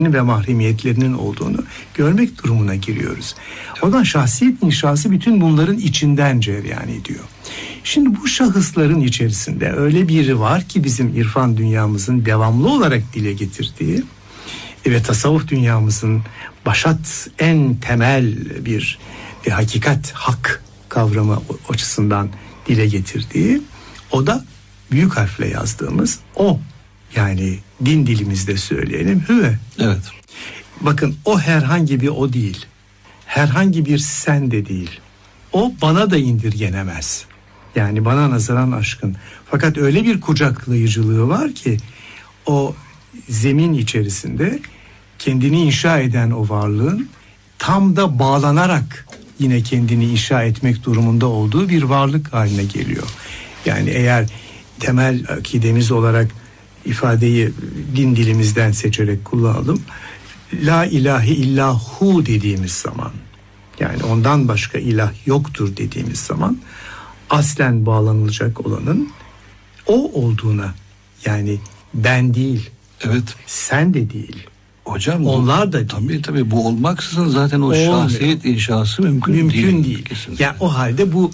ve mahremiyetlerinin olduğunu görmek durumuna giriyoruz. Oradan şahsiyet inşası bütün bunların içinden cereyan ediyor. Şimdi bu şahısların içerisinde öyle biri var ki bizim irfan dünyamızın devamlı olarak dile getirdiği ve tasavvuf dünyamızın başat en temel bir hakikat, hak kavramı açısından dile getirdiği, o da büyük harfle yazdığımız o, yani din dilimizde söyleyelim hüve. Evet. Bakın o herhangi bir o değil. Herhangi bir sen de değil. O bana da indirgenemez. Yani bana nazaran aşkın. Fakat öyle bir kucaklayıcılığı var ki o zemin içerisinde kendini inşa eden o varlığın tam da bağlanarak yine kendini inşa etmek durumunda olduğu bir varlık haline geliyor. Yani eğer temel akidemiz olarak ifadeyi din dilimizden seçerek kullanalım. La ilahe illahu dediğimiz zaman, yani ondan başka ilah yoktur dediğimiz zaman aslen bağlanılacak olanın o olduğuna, yani ben değil, evet, sen de değil, hocam, onlar da değil. Tabii bu olmaksızın zaten o şahsiyet inşası mümkün değil. Kesinlikle. Yani o halde bu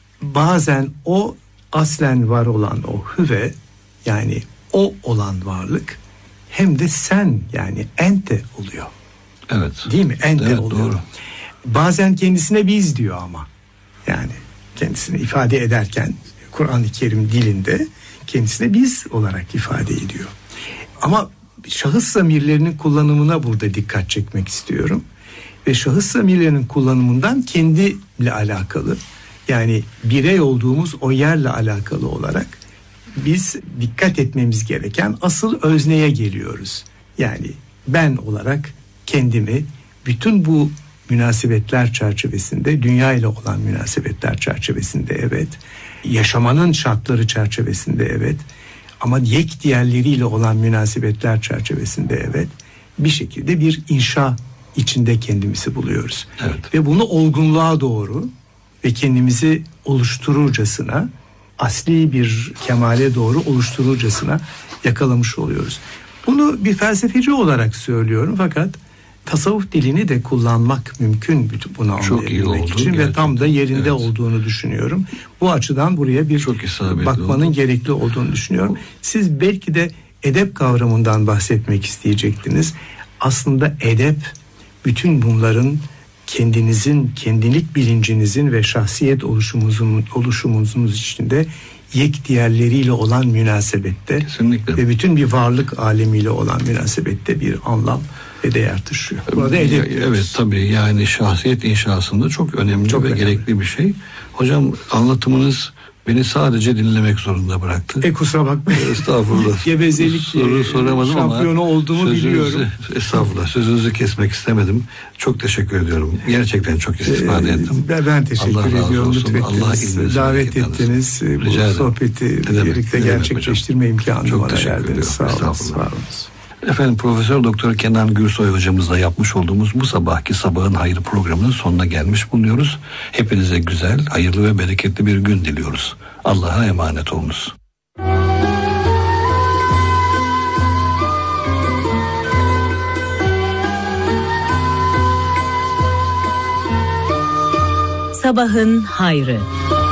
bazen o aslen var olan o hüve, yani o olan varlık hem de sen, yani ente oluyor. Evet. Değil mi? Ente evet, oluyor. Doğru. Bazen kendisine biz diyor ama. Yani kendisini ifade ederken Kur'an-ı Kerim dilinde kendisine biz olarak ifade ediyor. Ama şahıs zamirlerinin kullanımına burada dikkat çekmek istiyorum. Ve şahıs zamirlerinin kullanımından kendiyle alakalı, yani birey olduğumuz o yerle alakalı olarak biz dikkat etmemiz gereken asıl özneye geliyoruz. Yani ben olarak kendimi bütün bu münasebetler çerçevesinde, dünya ile olan münasebetler çerçevesinde evet, yaşamanın şartları çerçevesinde evet, ama yek diğerleriyle olan münasebetler çerçevesinde evet, bir şekilde bir inşa içinde kendimizi buluyoruz. Evet. Ve bunu olgunluğa doğru ve kendimizi oluştururcasına, asli bir kemale doğru oluştururcasına yakalamış oluyoruz. Bunu bir felsefeci olarak söylüyorum, fakat tasavvuf dilini de kullanmak mümkün bunu anlayabilmek için gerçekten. Ve tam da yerinde evet. olduğunu düşünüyorum. Bu açıdan buraya bir bakmanın gerekli olduğunu düşünüyorum. Siz belki de edep kavramından bahsetmek isteyecektiniz. Aslında edep bütün bunların kendinizin, kendilik bilincinizin ve şahsiyet oluşumunuz içinde yek diğerleriyle olan münasebette kesinlikle. Ve bütün bir varlık alemiyle olan münasebette bir anlam ve değer taşıyor. Burada edep evet tabii, yani şahsiyet inşasında çok önemli ve gerekli bir şey. Hocam, anlatımınız beni sadece dinlemek zorunda bıraktı. Kusura bakmayın. Estağfurullah. Gevezelik soru soramadım şampiyonu ama olduğumu biliyorum. Estağfurullah. Sözünüzü kesmek istemedim. Çok teşekkür ediyorum. Gerçekten çok istifade ettim. Ben teşekkür ediyorum. Lütfettiniz, davet ettiniz. Bu sohbeti birlikte gerçekleştirme imkanı bana verdiniz. Sağ olun. Efendim, Profesör Doktor Kenan Gürsoy hocamızla yapmış olduğumuz bu sabahki Sabahın Hayrı programının sonuna gelmiş bulunuyoruz. Hepinize güzel, hayırlı ve bereketli bir gün diliyoruz. Allah'a emanet olunuz. Sabahın Hayrı.